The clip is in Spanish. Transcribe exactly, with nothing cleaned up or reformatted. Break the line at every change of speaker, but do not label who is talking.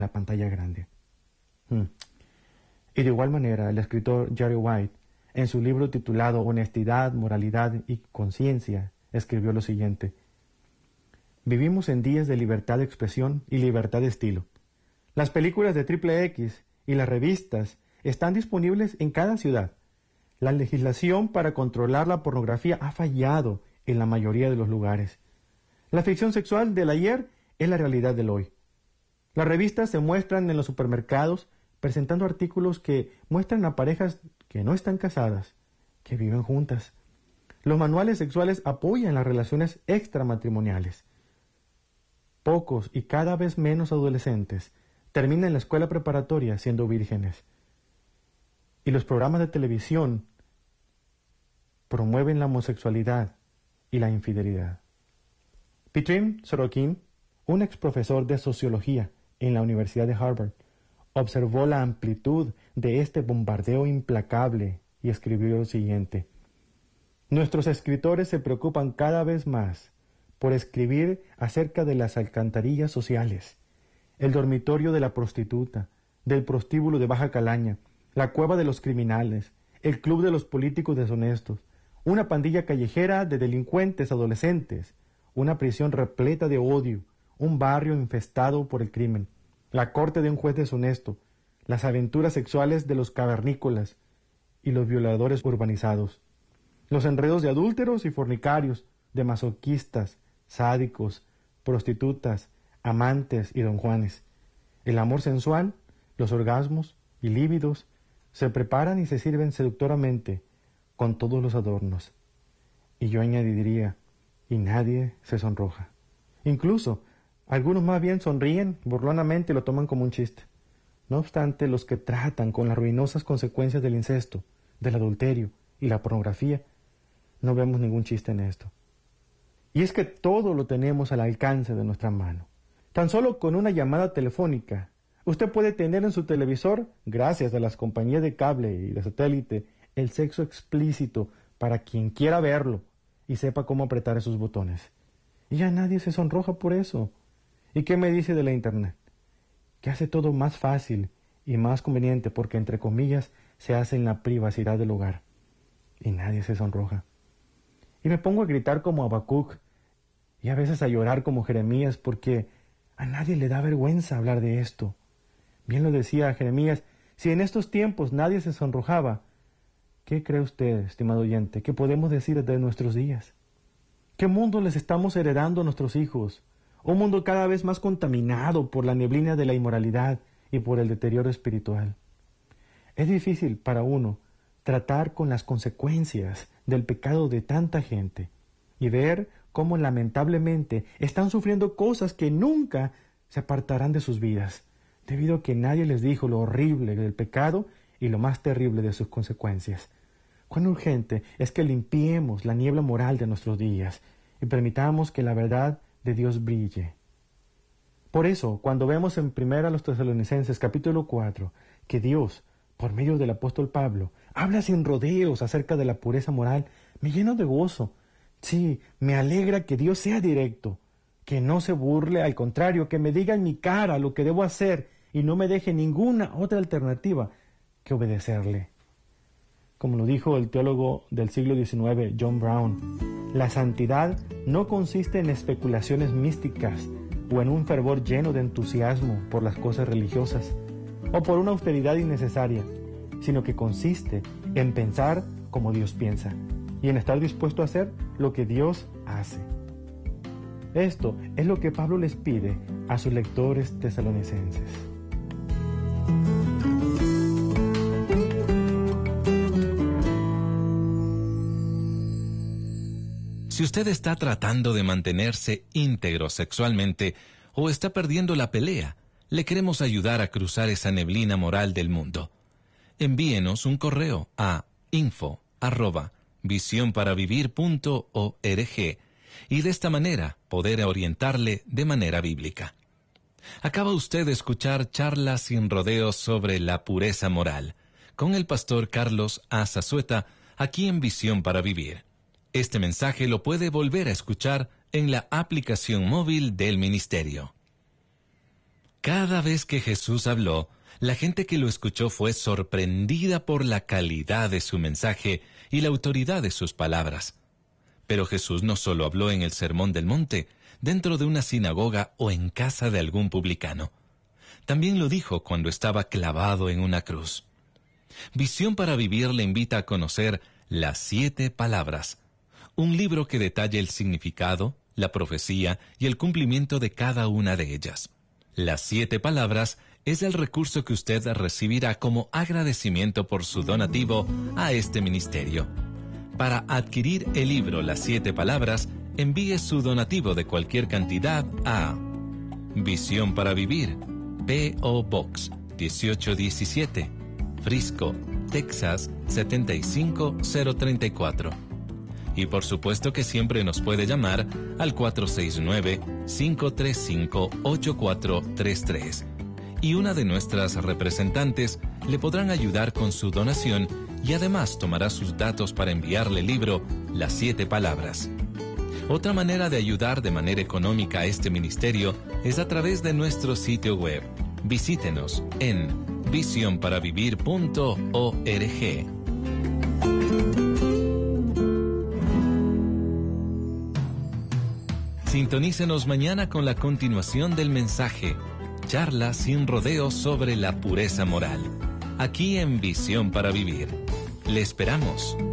la pantalla grande. Hmm. Y de igual manera, el escritor Jerry White, en su libro titulado Honestidad, Moralidad y Conciencia, escribió lo siguiente: vivimos en días de libertad de expresión y libertad de estilo. Las películas de triple X y las revistas están disponibles en cada ciudad. La legislación para controlar la pornografía ha fallado en la mayoría de los lugares. La ficción sexual del ayer es la realidad del hoy. Las revistas se muestran en los supermercados presentando artículos que muestran a parejas que no están casadas, que viven juntas. Los manuales sexuales apoyan las relaciones extramatrimoniales. Pocos y cada vez menos adolescentes terminan la escuela preparatoria siendo vírgenes. Y los programas de televisión promueven la homosexualidad y la infidelidad. Petrim Sorokin, un ex profesor de sociología en la Universidad de Harvard, observó la amplitud de este bombardeo implacable y escribió lo siguiente: nuestros escritores se preocupan cada vez más por escribir acerca de las alcantarillas sociales, el dormitorio de la prostituta, del prostíbulo de baja calaña, la cueva de los criminales, el club de los políticos deshonestos, una pandilla callejera de delincuentes adolescentes, una prisión repleta de odio, un barrio infestado por el crimen, la corte de un juez deshonesto, las aventuras sexuales de los cavernícolas y los violadores urbanizados, los enredos de adúlteros y fornicarios, de masoquistas, sádicos, prostitutas, amantes y don Juanes. El amor sensual, los orgasmos y lívidos se preparan y se sirven seductoramente con todos los adornos. Y yo añadiría, y nadie se sonroja. Incluso, algunos más bien sonríen burlonamente y lo toman como un chiste. No obstante, los que tratan con las ruinosas consecuencias del incesto, del adulterio y la pornografía, no vemos ningún chiste en esto. Y es que todo lo tenemos al alcance de nuestra mano. Tan solo con una llamada telefónica, usted puede tener en su televisor, gracias a las compañías de cable y de satélite, el sexo explícito para quien quiera verlo y sepa cómo apretar esos botones. Y ya nadie se sonroja por eso. ¿Y qué me dice de la Internet? Que hace todo más fácil y más conveniente porque, entre comillas, se hace en la privacidad del hogar. Y nadie se sonroja. Y me pongo a gritar como Habacuc y a veces a llorar como Jeremías porque a nadie le da vergüenza hablar de esto. Bien lo decía Jeremías, si en estos tiempos nadie se sonrojaba, ¿qué cree usted, estimado oyente, que podemos decir de nuestros días? ¿Qué mundo les estamos heredando a nuestros hijos? Un mundo cada vez más contaminado por la neblina de la inmoralidad y por el deterioro espiritual. Es difícil para uno tratar con las consecuencias del pecado de tanta gente y ver cómo lamentablemente están sufriendo cosas que nunca se apartarán de sus vidas, debido a que nadie les dijo lo horrible del pecado y lo más terrible de sus consecuencias. Cuán urgente es que limpiemos la niebla moral de nuestros días y permitamos que la verdad de Dios brille. Por eso, cuando vemos en primera a los Tesalonicenses capítulo cuatro, que Dios, por medio del apóstol Pablo, habla sin rodeos acerca de la pureza moral, me lleno de gozo. Sí, me alegra que Dios sea directo, que no se burle, al contrario, que me diga en mi cara lo que debo hacer y no me deje ninguna otra alternativa que obedecerle. Como lo dijo el teólogo del siglo diecinueve, John Brown, la santidad no consiste en especulaciones místicas o en un fervor lleno de entusiasmo por las cosas religiosas o por una austeridad innecesaria, sino que consiste en pensar como Dios piensa y en estar dispuesto a hacer lo que Dios hace. Esto es lo que Pablo les pide a sus lectores tesalonicenses.
Si usted está tratando de mantenerse íntegro sexualmente o está perdiendo la pelea, le queremos ayudar a cruzar esa neblina moral del mundo. Envíenos un correo a info arroba visión para vivir punto org y de esta manera poder orientarle de manera bíblica. Acaba usted de escuchar charlas sin rodeos sobre la pureza moral con el pastor Carlos A. Zazueta aquí en Visión para Vivir. Este mensaje lo puede volver a escuchar en la aplicación móvil del ministerio. Cada vez que Jesús habló, la gente que lo escuchó fue sorprendida por la calidad de su mensaje y la autoridad de sus palabras. Pero Jesús no solo habló en el Sermón del Monte, dentro de una sinagoga o en casa de algún publicano. También lo dijo cuando estaba clavado en una cruz. Visión para Vivir le invita a conocer Las Siete Palabras, un libro que detalla el significado, la profecía y el cumplimiento de cada una de ellas. Las Siete Palabras es el recurso que usted recibirá como agradecimiento por su donativo a este ministerio. Para adquirir el libro Las Siete Palabras, envíe su donativo de cualquier cantidad a Visión para Vivir, P O Box dieciocho diecisiete, Frisco, Texas setenta y cinco cero treinta y cuatro. Y por supuesto que siempre nos puede llamar al cuatro seis nueve, cinco tres cinco, ocho cuatro tres tres. Y una de nuestras representantes le podrán ayudar con su donación y además tomará sus datos para enviarle el libro Las Siete Palabras. Otra manera de ayudar de manera económica a este ministerio es a través de nuestro sitio web. Visítenos en visión para vivir punto org. Sintonícenos mañana con la continuación del mensaje, charla sin rodeos sobre la pureza moral, aquí en Visión para Vivir. Le esperamos.